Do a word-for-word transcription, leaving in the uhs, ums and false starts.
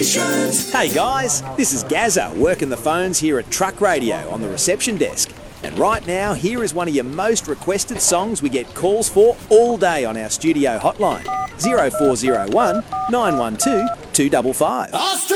T-shirts. Hey guys, this is Gazza working the phones here at Truck Radio on the reception desk. And right now, here is one of your most requested songs we get calls for all day on our studio hotline. zero four zero one, nine one two, two five five.